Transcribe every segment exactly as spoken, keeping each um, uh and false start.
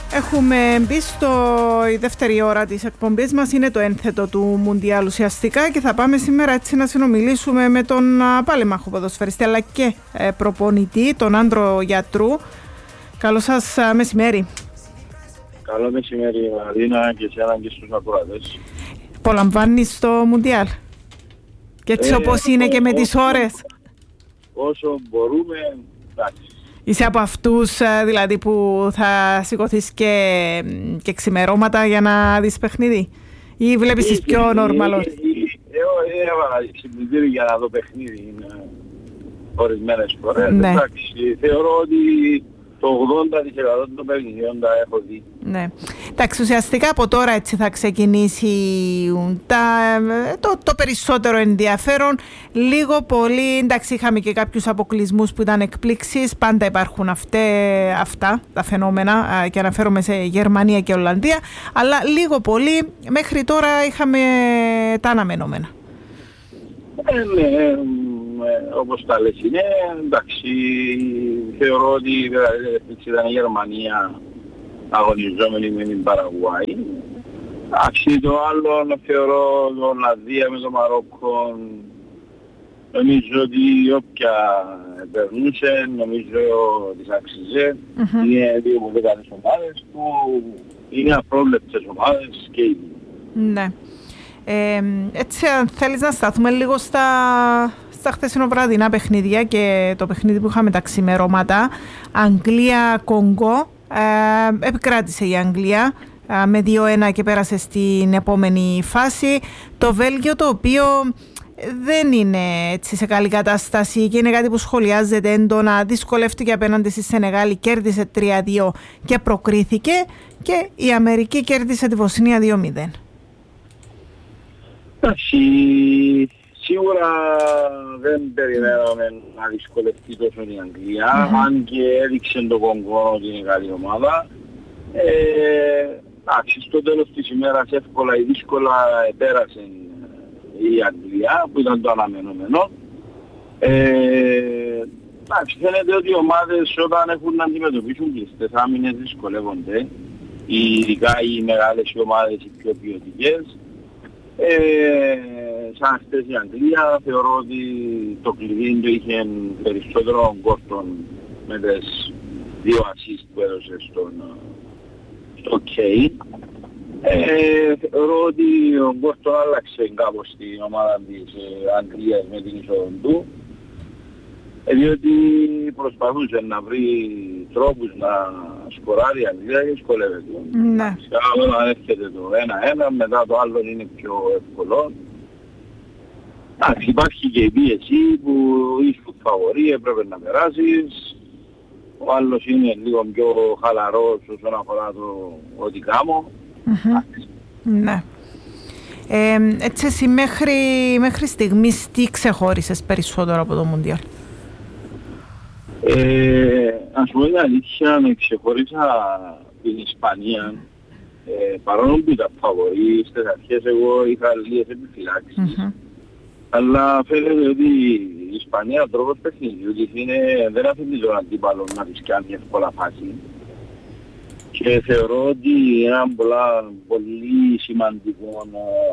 Έχουμε μπει στο η δεύτερη ώρα της εκπομπής μας, είναι το ένθετο του Μουντιάλ ουσιαστικά και θα πάμε σήμερα έτσι να συνομιλήσουμε με τον πάλεμαχο ποδοσφαιριστή αλλά και προπονητή, τον Άντρο Γιατρού. Καλό σας μεσημέρι. Καλό μεσημέρι Μαρίνα και σε έναν και στους ακροατές. Απολαμβάνεις το Μουντιάλ και έτσι ε, όπως είναι και με όσο, τις ώρες. Όσο μπορούμε, εντάξει. Είσαι από αυτούς δηλαδή που θα σηκωθείς και, και ξημερώματα για να δεις παιχνίδι ή βλέπεις τις πιο νορμαλώς? Εγώ έβαλα συμπληκτήρι για να δω παιχνίδι ορισμένες φορές. Ναι. Εντάξει, θεωρώ ότι το ογδόντα τοις εκατό των παιχνιδιών τα έχω δει. Ναι. Εντάξει, ουσιαστικά από τώρα έτσι θα ξεκινήσει τα, το, το περισσότερο ενδιαφέρον. Λίγο πολύ, εντάξει, είχαμε και κάποιους αποκλεισμούς που ήταν εκπλήξεις. Πάντα υπάρχουν αυτέ, αυτά τα φαινόμενα και αναφέρομαι σε Γερμανία και Ολλανδία. Αλλά λίγο πολύ μέχρι τώρα είχαμε τα αναμενόμενα. Ε, ναι, όπως τα λες είναι, εντάξει, θεωρώ ότι ήταν η Γερμανία αγωνιζόμενη με την Παραγουάη. Εντάξει, το άλλο θεωρώ το Ολλανδία με το Μαρόκο, νομίζω ότι όποια περνούσε, νομίζω ότι θα αξιζέ. Mm-hmm. Είναι δύο πολύ καλές ομάδες που είναι απρόβλεπτες ομάδες και οι δύο. Ναι. Ε, έτσι αν θέλεις να σταθούμε λίγο στα, στα χθεσινοβραδινά παιχνίδια και το παιχνίδι που είχαμε τα ξημερώματα, Αγγλία-Κονγκό, ε, επικράτησε η Αγγλία ε, με δύο ένα και πέρασε στην επόμενη φάση. Το Βέλγιο, το οποίο δεν είναι έτσι σε καλή κατάσταση και είναι κάτι που σχολιάζεται έντονα, δυσκολεύτηκε απέναντι στη Σενεγάλη, κέρδισε τρία δύο και προκρίθηκε, και η Αμερική κέρδισε τη Βοσνία δύο μηδέν. Εντάξει, σίγουρα δεν περιμέναμε να δυσκολευτεί τόσο η Αγγλία, mm-hmm. αν και έδειξε το Κονγκό ότι είναι καλή ομάδα. Ε, εντάξει, στο τέλος της ημέρας εύκολα ή δύσκολα πέρασε η Αγγλία, που ήταν το αναμενόμενο. Ε, εντάξει, φαίνεται ότι οι ομάδες όταν έχουν να αντιμετωπίσουν κλειστές άμυνες δυσκολεύονται, ειδικά οι μεγάλες ομάδες, οι πιο ποιοτικές. Ε, σαν αυτές η Αγγλία θεωρώ ότι το κλειδί το είχε περισσότερο Γκόρτον με τις δύο assist που έδωσε στον στο Κέιν. Ε, θεωρώ ότι ο Γκόρτον άλλαξε κάπως την ομάδα της Αγγλίας με την είσοδο του, ε, διότι προσπαθούσε να βρει τρόπους να σκοράρει η Αγγλία και δυσκολεύεται. Ναι. Όταν έρχεται το ένα ένα, μετά το άλλο είναι πιο εύκολο. Υπάρχει και η πίεση που είσαι φαβορί, έπρεπε να περάσεις. Ο άλλος είναι λίγο πιο χαλαρός όσον αφορά το ότι κάμω. Mm-hmm. Ναι. Ε, έτσι εσύ μέχρι, μέχρι στιγμής τι ξεχώρισες περισσότερο από το Μουντιάλ? Ε, ας πούμε την αλήθεια, με ξεχώρισα την Ισπανία, ε, παρόλο που ήταν φαβορί, στις αρχές εγώ είχα λίγες επιφυλάξεις. Mm-hmm. Αλλά φαίνεται ότι η Ισπανία τρόπος παιχνιδιού της είναι, δεν αφήνει τον αντίπαλο να της κάνει εύκολα φάση. Και θεωρώ ότι ένα πολλά, πολύ σημαντικό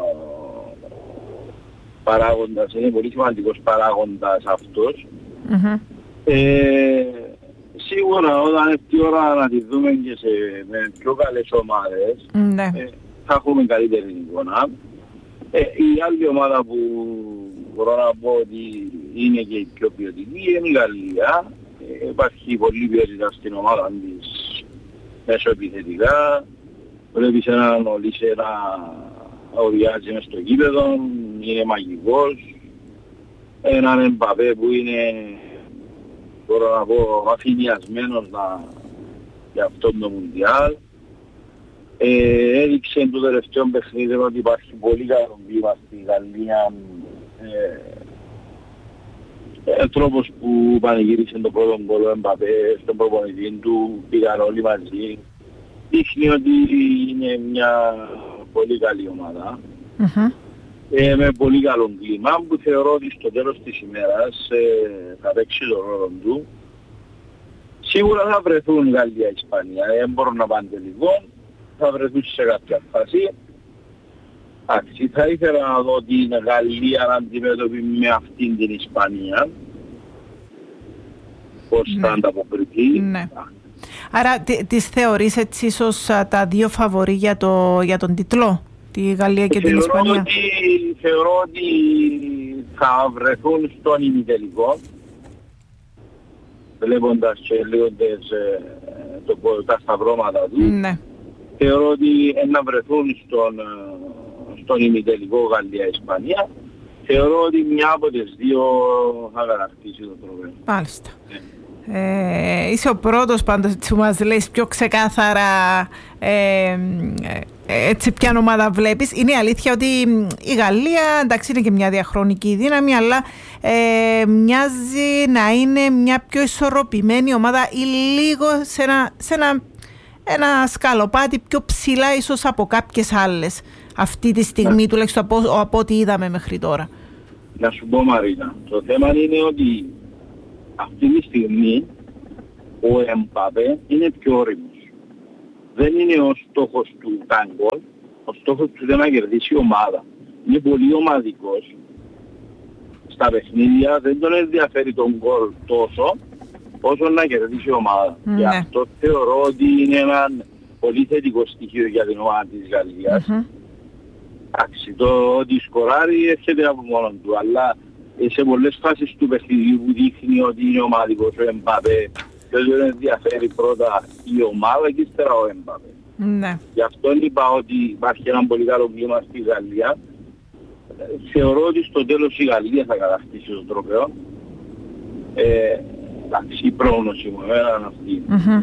παράγοντας, είναι πολύ σημαντικός παράγοντας αυτός. Mm-hmm. Ε, σίγουρα όταν έρθει η ώρα να τη δούμε και σε, με πιο καλές ομάδες, mm-hmm. ε, θα έχουμε καλύτερη εικόνα. Ε, η άλλη ομάδα που μπορώ να πω ότι είναι και η πιο ποιοτική είναι η Γαλλία. Ε, υπάρχει πολλή ποιότητα στην ομάδα της μέσω επιθετικά. Βλέπεις έναν Ολίσε να οριάζει μες στο γήπεδο, είναι μαγικός. Έναν Εμπαπέ που είναι, μπορώ να πω, αφηνιασμένος να, για αυτόν το Μουντιάλ. Ε, έδειξε το τελευταίο παιχνίδι ότι υπάρχει πολύ καλό κλίμα στη Γαλλία. Ε, ε, τρόπος που πανηγύρισε το πρώτο γκολ ο Εμπαπέ στον προπονητή του, πήγαν όλοι μαζί. Δείχνει ότι είναι μια πολύ καλή ομάδα. Mm-hmm. Ε, με πολύ καλό κλίμα που θεωρώ ότι στο τέλος της ημέρας ε, θα παίξει το ρόλο του. Σίγουρα θα βρεθούν Γαλλία-Ισπανία, δεν μπορούν να πάνε τελικό, θα βρεθούν σε κάποια φάση. Εντάξει, θα ήθελα να δω την Γαλλία να αντιμετωπίσει με αυτήν την Ισπανία. Πώς Ναι. θα ανταποκριθεί. Ναι. Άρα τι- τις θεωρείς έτσι ίσως α, τα δύο φαβορί για, το, για τον τίτλο, τη Γαλλία και την Θεωρώ Ισπανία? ότι, θεωρώ ότι θα βρεθούν στον ημιτελικό, βλέποντας και λίγοντες ε, το, τα σταυρώματα του. Ναι. Θεωρώ ότι να βρεθούν στον, ε, στον ημιτελικό Γαλλία-Ισπανία. Θεωρώ ότι μια από τις δύο θα κατακτήσει το τρόπο. Μάλιστα. Ε, είσαι ο πρώτος πάντως που μας λες πιο ξεκάθαρα ε, ε, έτσι ποια ομάδα βλέπεις. Είναι η αλήθεια ότι η Γαλλία εντάξει είναι και μια διαχρονική δύναμη, αλλά ε, μοιάζει να είναι μια πιο ισορροπημένη ομάδα ή λίγο σε ένα, σε ένα, ένα σκαλοπάτι πιο ψηλά ίσως από κάποιες άλλες αυτή τη στιγμή, yeah. τουλάχιστον από, από ό,τι είδαμε μέχρι τώρα. Να σου πω Μαρίνα, το θέμα είναι ότι αυτή τη στιγμή ο Εμπάπε είναι πιο όριμος. Δεν είναι ο στόχος του κάνει γκολ, ο στόχος του είναι να κερδίσει η ομάδα. Είναι πολύ ομαδικός. Στα παιχνίδια δεν τον ενδιαφέρει τον γκολ τόσο όσο να κερδίσει η ομάδα. Ναι. Και αυτό θεωρώ ότι είναι ένα πολύ θετικό στοιχείο για την ομάδα της Γαλλίας. Mm-hmm. Εντάξει, το ότι σκοράρει έρχεται από μόνο του, αλλά σε πολλές φάσεις του παιχνιδιού που δείχνει ότι είναι ομαδικός ο Εμπάπε και ότι δεν ενδιαφέρει πρώτα η ομάδα και ύστερα ο Εμπάπε. Ναι. Γι' αυτό είπα ότι υπάρχει ένα πολύ καλό κλίμα στη Γαλλία. Θεωρώ ότι στο τέλος η Γαλλία θα κατακτήσει το τρόπαιο. Ε, εντάξει, η πρόγνωση μου εμένα είναι αυτή. Mm-hmm.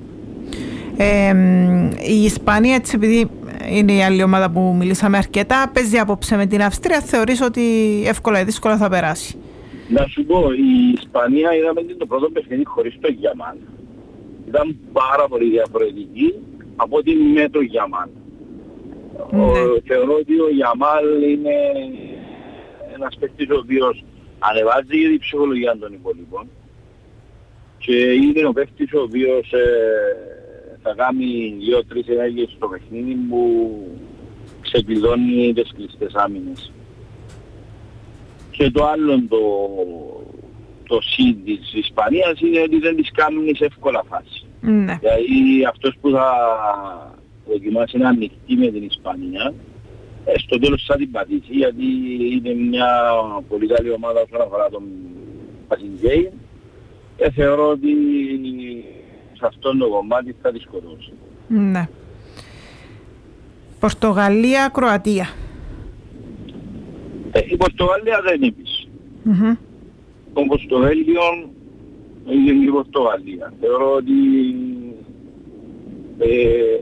Ε, η Ισπανία, έτσι επειδή είναι η άλλη ομάδα που μιλήσαμε αρκετά, παίζει απόψε με την Αυστρία, θεωρείς ότι εύκολα ή δύσκολα θα περάσει? Να σου πω, η Ισπανία είδαμε το πρώτο παιχνίδι χωρίς το Γιαμάν. Ήταν πάρα πολύ διαφορετική από ότι με το Γιαμάν. Ναι. Ο, θεωρώ ότι ο Γιαμάλ είναι ένας παίκτης ο οποίος ανεβάζει για την ψυχολογία των υπόλοιπων και είναι ο παίκτης ο οποίος ε, θα κάνει δύο-τρεις ενέργειες στο παιχνίδι που ξεκλειδώνει τις κλειστές άμυνες. Και το άλλο το, το σύν της Ισπανίας είναι ότι δεν τις κάνουν σε εύκολα φάση. Ναι. Δηλαδή αυτός που θα δοκιμάσει να ανοιχτεί με την Ισπανία, ε, στο τέλος θα την πατήσει, γιατί είναι μια πολύ καλή ομάδα όσον αφορά τον Πασιντζέι και θεωρώ ότι σε αυτόν το κομμάτι θα τη σκοτώσει. Ναι. Πορτογαλία, Κροατία. Ε, η Πορτογαλία δεν έπεισε. Mm-hmm. Όπως το Βέλγιο είναι η Πορτογαλία. Θεωρώ ότι ε,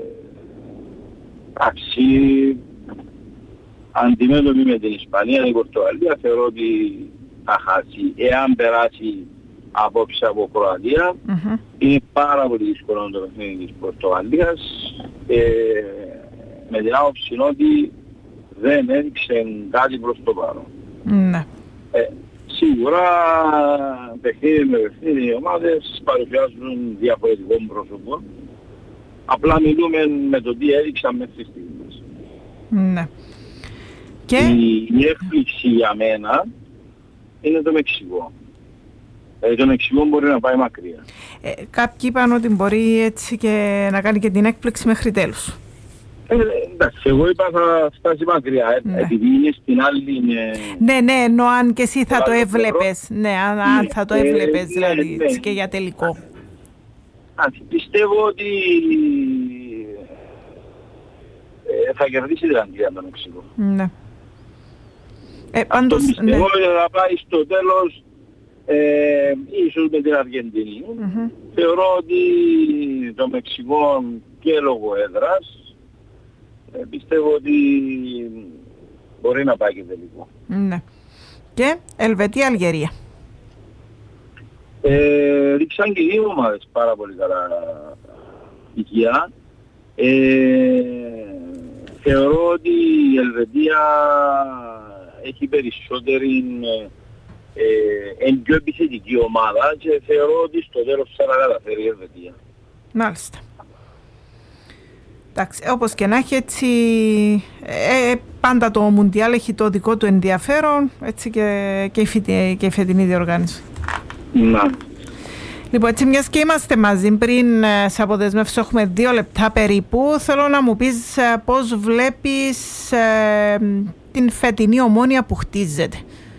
αξί αντιμέτωπη με την Ισπανία η Πορτογαλία θεωρώ ότι θα χάσει. Εάν περάσει απόψε από Κροατία, Mm-hmm. είναι πάρα πολύ δύσκολο το παιχνίδι της Πορτογαλίας ε, με την άποψη ότι δεν έδειξε κάτι προς το παρόν. Ναι. Ε, σίγουρα παιχνίδι με παιχνίδι οι ομάδες παρουσιάζουν διαφορετικό πρόσωπο. Απλά μιλούμε με το τι έδειξαν μέχρι στιγμής. Ναι. Και... Η, η έκπληξη για μένα είναι το Μεξικό. Ε, το Μεξικό μπορεί να πάει μακριά. Ε, κάποιοι είπαν ότι μπορεί έτσι και να κάνει και την έκπληξη μέχρι τέλους. Ε, εντάξει, εγώ είπα θα φτάσει μακριά, Ναι. επειδή είναι στην άλλη... Είναι... Ναι, ναι, εννοώ αν και εσύ θα Το το άλλο έβλεπες. Ναι, αν, αν θα το Ε, έβλεπες, ναι, δηλαδή, ναι. έτσι και για τελικό. Αν πιστεύω ότι ε, θα κερδίσει την Αγγλία το Μεξικό. Ναι. Ε, Αυτό πάντως, ναι. πιστεύω ότι θα πάει στο τέλος ε, ίσως με την Αργεντινή. Μμμ. Θεωρώ ότι το Μεξικό και λόγω έδρας ε, πιστεύω ότι μπορεί να πάει και τελικό. Ναι. Και Ελβετία, Αλγερία. Ε, ρίξαν και δύο ομάδες πάρα πολύ καλά στοιχεία. Ε, θεωρώ ότι η Ελβετία έχει περισσότερη ε, είναι πιο επιθετική ομάδα και θεωρώ ότι στο τέλος θα τα καταφέρει η Ελβετία. Μάλιστα. Εντάξει, όπως και να έχει, έτσι, ε, πάντα το Μουντιάλ έχει το δικό του ενδιαφέρον, έτσι και, και, η, φοιτή, και η φετινή διοργάνωση. Να. Λοιπόν, έτσι μιας και είμαστε μαζί, πριν σε αποδεσμεύσω έχουμε δύο λεπτά περίπου, θέλω να μου πεις πώς βλέπεις ε, την φετινή Ομόνοια που χτίζεται.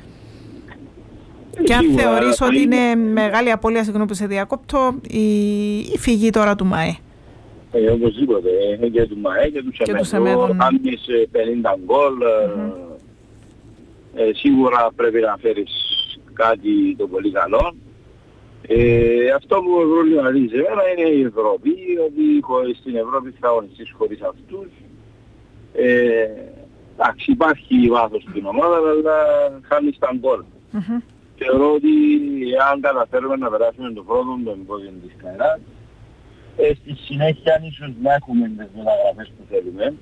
Και αν θεωρείς ότι είναι μεγάλη απώλεια, συγγνώμη που σε διακόπτω, η, η φυγή τώρα του ΜΑΕ. Ε, οπωσδήποτε, ε, και του ΜΑΕ και του Σεμέδο, κάνεις πενήντα γκολ, mm-hmm. ε, σίγουρα πρέπει να φέρεις κάτι το πολύ καλό. Ε, αυτό που προβληματίζει εμένα είναι η Ευρώπη, ότι στην Ευρώπη θα αγωνιστείς χωρίς αυτούς. Ε, εντάξει, υπάρχει βάθος στην ομάδα, αλλά χάνεις τα γκολ. Mm-hmm. Θεωρώ ότι αν καταφέρουμε να περάσουμε το πρώτο, το εμπόδιο της Καϊράτ, ε, στη συνέχεια ίσως να έχουμε τις μεταγραφές που θέλουμε.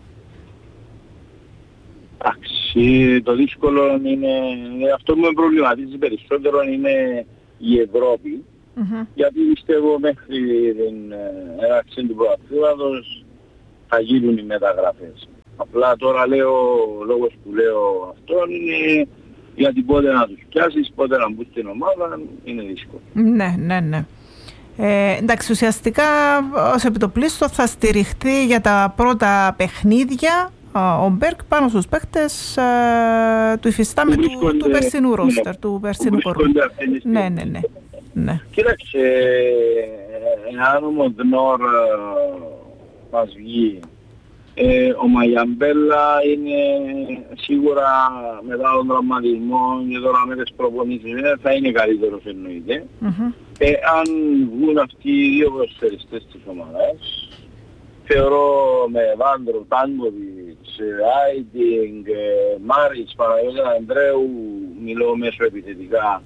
Εντάξει, το δύσκολο είναι, αυτό που με προβληματίζει περισσότερο είναι η Ευρώπη, mm-hmm. γιατί πιστεύω μέχρι την έναρξη του πρωταθλήματος θα γίνουν οι μεταγραφές. Απλά τώρα λέω, ο λόγος που λέω αυτόν είναι γιατί πότε να τους πιάσεις, πότε να μπουν στην ομάδα, είναι δύσκολο. Ναι, ναι, ναι. Ε, εντάξει, ουσιαστικά ως επιτοπλίστο θα στηριχθεί για τα πρώτα παιχνίδια ο Μπέρκ πάνω στους παίκτες ε, του υφιστάμενου του, του περσινού ρόστερ, ναι, του περσινού κορού. Ναι, ναι, ναι, ναι. Κοίταξε, εάν ο Μοντνόρ μας βγει, ε, ο Μαγιαμπέλα είναι σίγουρα μετά τον τραυματισμό και τώρα με τις προπονήσεις θα είναι καλύτερος εννοείται. Mm-hmm. Ε, αν βγουν αυτοί οι δύο προσφαιριστές της ομάδας, θεωρώ με Βάντρο, Τάνκοβιτς, Άιντινγκ, Μάριτς, Παναγιώτη Ανδρέου, μιλώ μέσω επιθετικά,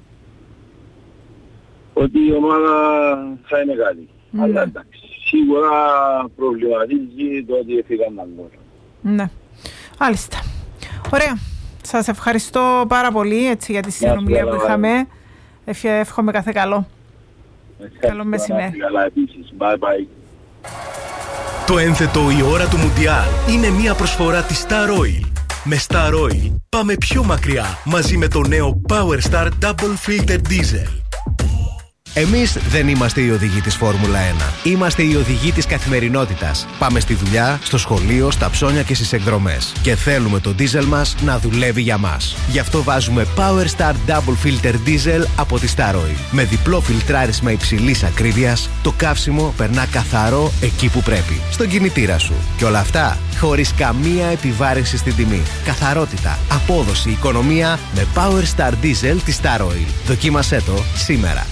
ότι η ομάδα θα είναι καλή. Mm. Αλλά εντάξει, σίγουρα προβληματίζει το ότι έφυγαν τα γκολ. Ναι, μάλιστα. Ωραία. Σας ευχαριστώ πάρα πολύ έτσι, για τη συνομιλία που είχαμε. Εύχομαι κάθε καλό. Καλό μεσημέρι. Καλά επίσης. Bye bye. Το ένθετο «Η ώρα του Μουντιάλ» είναι μια προσφορά της Star Oil. Με Star Oil πάμε πιο μακριά μαζί με το νέο Power Star Double Filter Diesel. Εμείς δεν είμαστε οι οδηγοί της Φόρμουλα ένα. Είμαστε οι οδηγοί της καθημερινότητας. Πάμε στη δουλειά, στο σχολείο, στα ψώνια και στις εκδρομές. Και θέλουμε το ντίζελ μας να δουλεύει για μας. Γι' αυτό βάζουμε Power Star Double Filter Diesel από τη Star Oil. Με διπλό φιλτράρισμα υψηλής ακρίβειας, το καύσιμο περνά καθαρό εκεί που πρέπει. Στον κινητήρα σου. Και όλα αυτά χωρίς καμία επιβάρυνση στην τιμή. Καθαρότητα, απόδοση, οικονομία με Power Star Diesel τη Star Oil. Δοκίμασέ το σήμερα.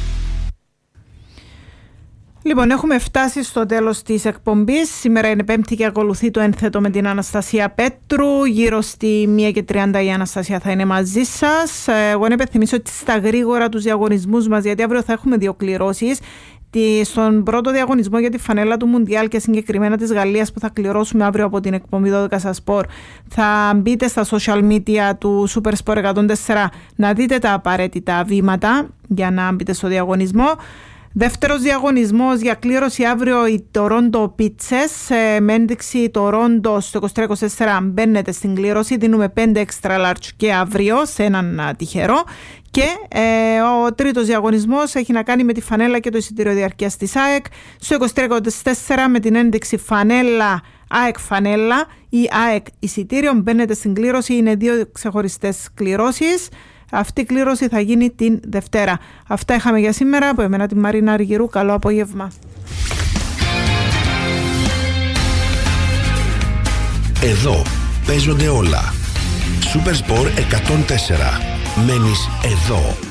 Λοιπόν, έχουμε φτάσει στο τέλος της εκπομπής. Σήμερα είναι Πέμπτη και ακολουθεί το ένθετο με την Αναστασία Πέτρου. Γύρω στη μία και τριάντα η Αναστασία θα είναι μαζί σας. Εγώ να υπενθυμίσω ότι στα γρήγορα τους διαγωνισμούς μας, γιατί αύριο θα έχουμε δύο κληρώσεις. Στον πρώτο διαγωνισμό για τη φανέλα του Μουντιάλ και συγκεκριμένα της Γαλλίας που θα κληρώσουμε αύριο από την εκπομπή δώδεκα στα Σπορ, θα μπείτε στα social media του Super Sport εκατόν τέσσερα να δείτε τα απαραίτητα βήματα για να μπείτε στο διαγωνισμό. Δεύτερος διαγωνισμός για κλήρωση αύριο οι Toronto Pizzas με ένδειξη Toronto στο είκοσι τρία είκοσι τέσσερα μπαίνετε στην κλήρωση. Δίνουμε πέντε extra large και αύριο σε έναν τυχερό. Και ε, ο τρίτος διαγωνισμός έχει να κάνει με τη φανέλα και το εισιτήριο διαρκείας της ΑΕΚ στο είκοσι τρία είκοσι τέσσερα με την ένδειξη φανέλα ΑΕΚ φανέλα ή ΑΕΚ εισιτήριο. Μπαίνετε στην κλήρωση, είναι δύο ξεχωριστές κληρώσεις. Αυτή η κλήρωση θα γίνει την Δευτέρα. Αυτά είχαμε για σήμερα. Από εμένα τη Μαρίνα Αργυρού. Καλό απόγευμα. Εδώ παίζονται όλα. Super Sport εκατόν τέσσερα. Μένεις εδώ.